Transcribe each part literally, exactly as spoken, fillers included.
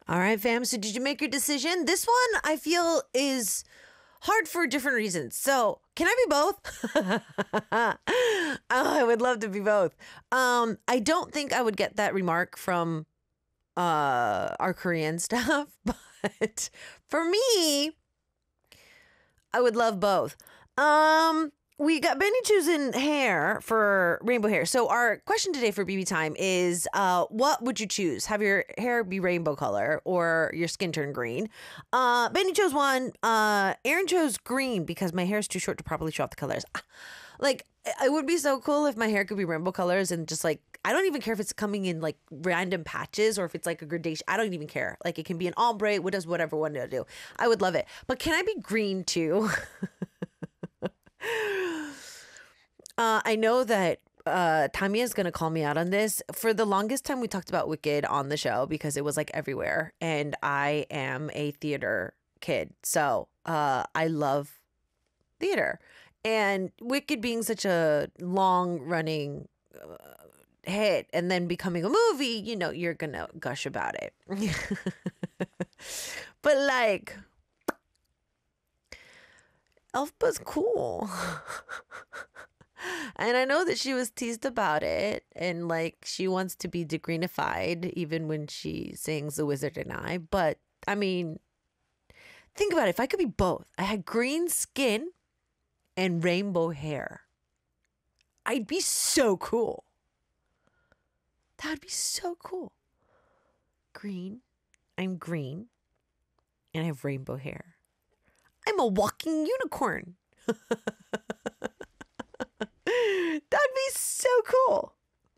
All right, fam. So did you make your decision? This one I feel is hard for different reasons. So can I be both? oh, I would love to be both. Um, I don't think I would get that remark from uh our Korean stuff, but for me, I would love both. Um, we got Benny choosing hair for rainbow hair. So our question today for B B time is, uh, what would you choose? Have your hair be rainbow color or your skin turn green? Uh, Benny chose one. Uh, Aaron chose green because my hair is too short to properly show off the colors. Ah, Like, it would be so cool if my hair could be rainbow colors and just like, I don't even care if it's coming in like random patches or if it's like a gradation. I don't even care. Like, it can be an ombre, what does whatever one to do. I would love it. But can I be green too? Uh, I know that uh, Tamiya is going to call me out on this. For the longest time, we talked about Wicked on the show because it was like everywhere. And I am a theater kid. So uh, I love theater. And Wicked being such a long running uh, hit and then becoming a movie, you know, you're going to gush about it. But like, Elphba's cool. And I know that she was teased about it and like she wants to be degreenified even when she sings The Wizard and I. But I mean, think about it. If I could be both, I had green skin and rainbow hair, I'd be so cool. That'd be so cool. Green. I'm green and I have rainbow hair. I'm a walking unicorn. That'd be so cool.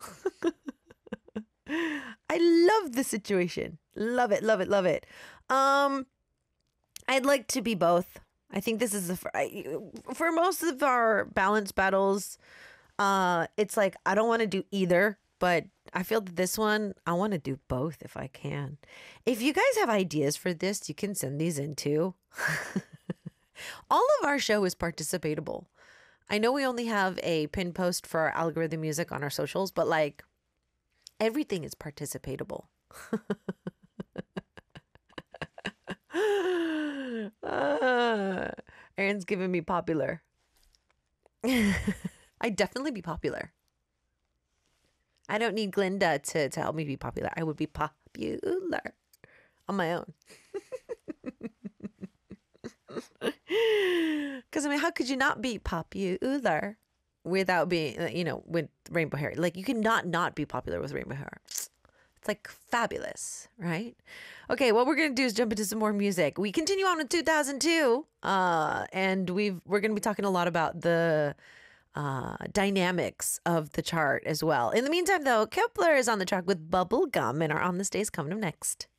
I love the situation. Love it, love it, love it. Um, I'd like to be both. I think this is the for, I, for most of our balance battles. Uh, it's like I don't want to do either, but I feel that this one I want to do both if I can. If you guys have ideas for this, you can send these in too. All of our show is participatable. I know we only have a pin post for our algorithm music on our socials, but like everything is participatable. uh, Aaron's giving me popular. I'd definitely be popular. I don't need Glinda to, to help me be popular. I would be popular on my own. Because I mean, how could you not be popular without being, you know, with rainbow hair? Like, you cannot not be popular with rainbow hair. It's like fabulous, right? Okay, what we're gonna do is jump into some more music. We continue on with two thousand two, uh, and we've we're gonna be talking a lot about the uh, dynamics of the chart as well. In the meantime, though, Kepler is on the track with Bubblegum, and our On This Day is coming up next.